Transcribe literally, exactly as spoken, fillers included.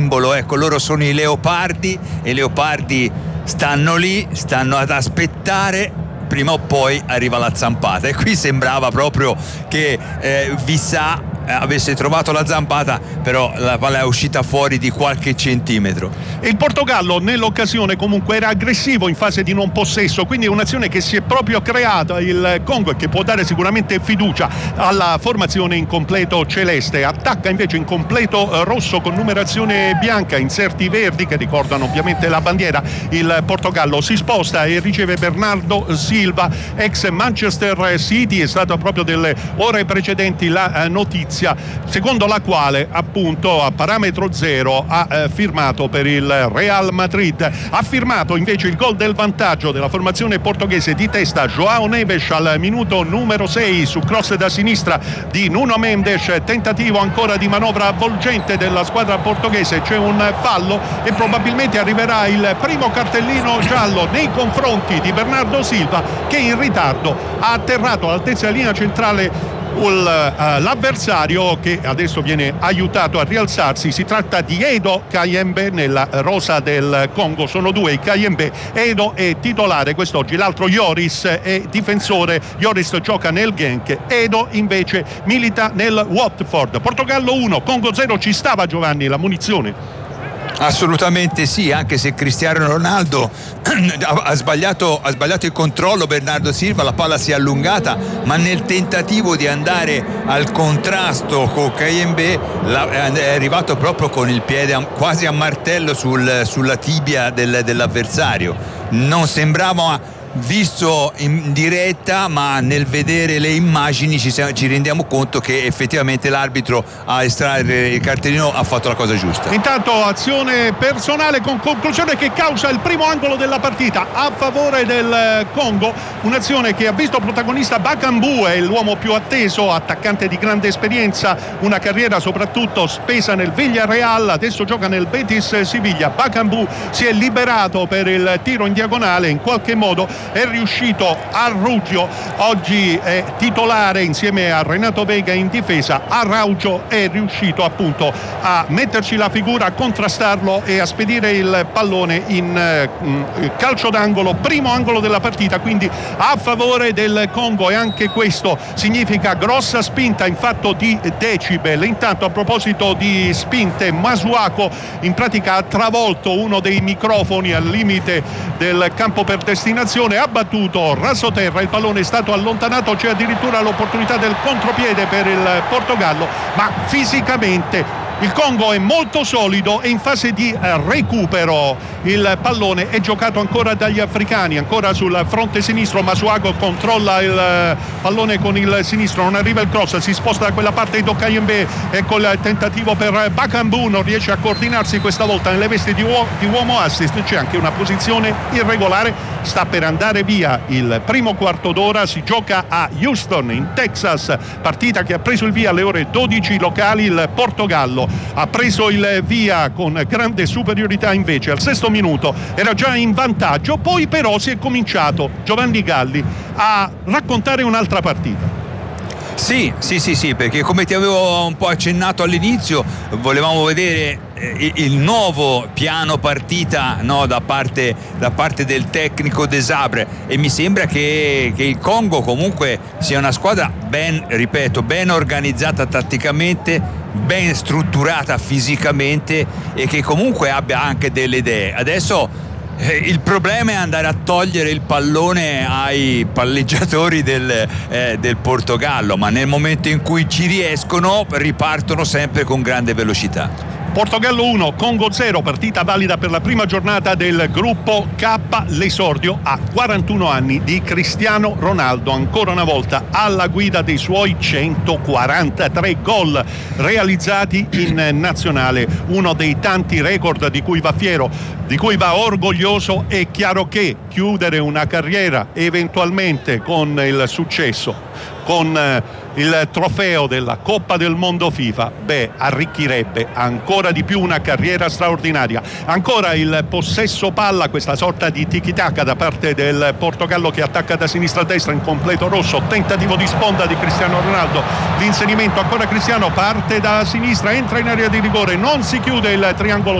simbolo, ecco, loro sono i leopardi e i leopardi stanno lì, stanno ad aspettare, prima o poi arriva la zampata, e qui sembrava proprio che eh, Wissa avesse trovato la zampata, però la palla è uscita fuori di qualche centimetro. Il Portogallo nell'occasione comunque era aggressivo in fase di non possesso, quindi è un'azione che si è proprio creata il Congo e che può dare sicuramente fiducia alla formazione in completo celeste. Attacca invece in completo rosso con numerazione bianca, inserti verdi che ricordano ovviamente la bandiera. Il Portogallo si sposta e riceve Bernardo Silva, ex Manchester City. È stata proprio delle ore precedenti la notizia secondo la quale appunto a parametro zero ha eh, firmato per il Real Madrid. Ha firmato invece il gol del vantaggio della formazione portoghese di testa João Neves al minuto numero sei su cross da sinistra di Nuno Mendes. Tentativo ancora di manovra avvolgente della squadra portoghese, c'è un fallo e probabilmente arriverà il primo cartellino giallo nei confronti di Bernardo Silva, che in ritardo ha atterrato all'altezza della linea centrale l'avversario, che adesso viene aiutato a rialzarsi. Si tratta di Edo Kayembe nella rosa del Congo, sono due i Kayembe. Edo è titolare quest'oggi, l'altro Lloris è difensore. Lloris gioca nel Genk, Edo invece milita nel Watford. Portogallo uno, Congo zero. Ci stava, Giovanni, la munizione? Assolutamente sì, anche se Cristiano Ronaldo ha sbagliato, ha sbagliato il controllo. Bernardo Silva, la palla si è allungata, ma nel tentativo di andare al contrasto con Kayembe è arrivato proprio con il piede quasi a martello sul, sulla tibia del, dell'avversario. Non sembrava visto in diretta, ma nel vedere le immagini ci, siamo, ci rendiamo conto che effettivamente l'arbitro a estrarre il cartellino ha fatto la cosa giusta. Intanto azione personale con conclusione che causa il primo angolo della partita a favore del Congo, un'azione che ha visto protagonista Bakambu, è l'uomo più atteso, attaccante di grande esperienza, una carriera soprattutto spesa nel Villarreal, adesso gioca nel Betis Siviglia. Bakambu si è liberato per il tiro in diagonale, in qualche modo è riuscito a Ruggio, oggi è titolare insieme a Renato Vega in difesa. Araujo è riuscito appunto a metterci la figura, a contrastarlo e a spedire il pallone in eh, calcio d'angolo, primo angolo della partita, quindi a favore del Congo, e anche questo significa grossa spinta in fatto di decibel. Intanto, a proposito di spinte, Masuaku in pratica ha travolto uno dei microfoni al limite del campo per destinazione, ha battuto rasoterra, il pallone è stato allontanato, c'è addirittura l'opportunità del contropiede per il Portogallo, ma fisicamente il Congo è molto solido e in fase di recupero. Il pallone è giocato ancora dagli africani, ancora sul fronte sinistro. Masuaku controlla il pallone con il sinistro, non arriva il cross, si sposta da quella parte Edo Kayembe, ecco il tentativo per Bakambu, non riesce a coordinarsi questa volta nelle vesti di, uo- di uomo assist. C'è anche una posizione irregolare, sta per andare via il primo quarto d'ora. Si gioca a Houston in Texas, partita che ha preso il via alle ore dodici locali. Il Portogallo ha preso il via con grande superiorità, invece al sesto minuto era già in vantaggio, poi però si è cominciato, Giovanni Galli, a raccontare un'altra partita. Sì, sì, sì, sì, perché come ti avevo un po' accennato all'inizio, volevamo vedere il nuovo piano partita, no, da parte, da parte del tecnico De Sabre, e mi sembra che, che il Congo comunque sia una squadra ben, ripeto, ben organizzata tatticamente, ben strutturata fisicamente, e che comunque abbia anche delle idee. Adesso eh, il problema è andare a togliere il pallone ai palleggiatori del, eh, del Portogallo, ma nel momento in cui ci riescono ripartono sempre con grande velocità. Portogallo uno, Congo zero, partita valida per la prima giornata del gruppo K. L'esordio a quarantuno anni di Cristiano Ronaldo, ancora una volta alla guida dei suoi centoquarantatré gol realizzati in nazionale, uno dei tanti record di cui va fiero, di cui va orgoglioso. È chiaro che chiudere una carriera eventualmente con il successo, con il trofeo della Coppa del Mondo FIFA, beh, arricchirebbe ancora di più una carriera straordinaria. Ancora il possesso palla, questa sorta di tiki-taka da parte del Portogallo, che attacca da sinistra a destra in completo rosso, tentativo di sponda di Cristiano Ronaldo, l'inserimento ancora Cristiano, parte da sinistra, entra in area di rigore, non si chiude il triangolo